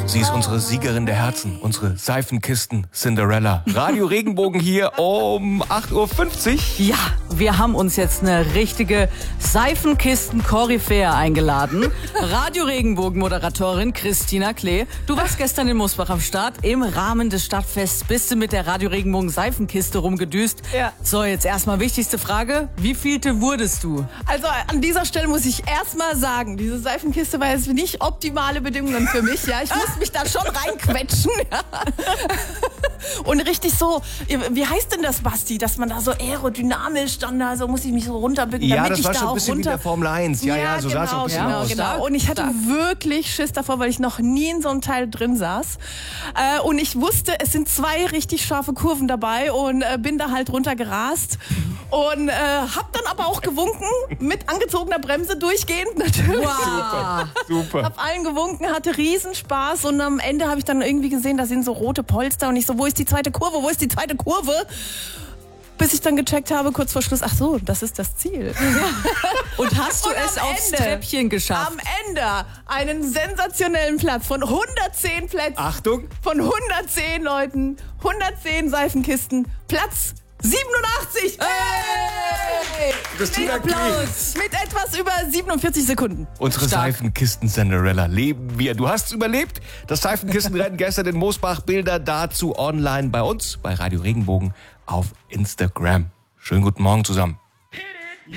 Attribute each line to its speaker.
Speaker 1: Sie ist unsere Siegerin der Herzen, unsere Seifenkisten Cinderella. Radio Regenbogen hier um 8.50 Uhr.
Speaker 2: Ja, wir haben uns jetzt eine richtige Seifenkisten-Koryphäe eingeladen. Radio Regenbogen-Moderatorin Christina Klee. Du warst gestern in Mosbach am Start. Im Rahmen des Stadtfests bist du mit der Radio Regenbogen Seifenkiste rumgedüst.
Speaker 3: Ja.
Speaker 2: So, jetzt erstmal wichtigste Frage. Wie vielte wurdest du?
Speaker 3: Also an dieser Stelle muss ich erstmal sagen, diese Seifenkiste war jetzt nicht optimale Bedingungen für mich. Ja, ich musste mich da schon reinquetschen. Ja. Und richtig so, wie heißt denn das, Basti, dass man da so aerodynamisch dann da so, muss ich mich so runterbücken,
Speaker 1: Ja,
Speaker 3: damit
Speaker 1: das
Speaker 3: ich
Speaker 1: war
Speaker 3: da
Speaker 1: schon ein
Speaker 3: auch
Speaker 1: bisschen wie der Formel 1. Ja, so sah es auch ein bisschen aus.
Speaker 3: Genau. Und ich hatte wirklich Schiss davor, weil ich noch nie in so einem Teil drin saß. Und ich wusste, es sind 2 richtig scharfe Kurven dabei und bin da halt runtergerast. Und hab dann aber auch gewunken, mit angezogener Bremse durchgehend natürlich.
Speaker 2: Wow.
Speaker 1: Super.
Speaker 3: Hab allen gewunken, hatte Riesenspaß und am Ende habe ich dann irgendwie gesehen, da sind so rote Polster und ich so, wo ist die zweite Kurve, wo ist die zweite Kurve? Bis ich dann gecheckt habe, kurz vor Schluss, ach so, das ist das Ziel.
Speaker 2: Und hast du
Speaker 3: Und
Speaker 2: es
Speaker 3: am
Speaker 2: aufs
Speaker 3: Ende,
Speaker 2: Treppchen geschafft?
Speaker 3: Am Ende einen sensationellen Platz von 110 Plätzen.
Speaker 1: Achtung.
Speaker 3: Von 110 Leuten, 110 Seifenkisten, Platz 87. Hey!
Speaker 1: Christina Klee.
Speaker 2: Applaus.
Speaker 3: Mit etwas über 47 Sekunden.
Speaker 1: Unsere
Speaker 2: Stark.
Speaker 1: Seifenkisten Cinderella leben wir. Du hast es überlebt. Das Seifenkistenrennen gestern in Mosbach. Bilder dazu online bei uns, bei Radio Regenbogen auf Instagram. Schönen guten Morgen zusammen.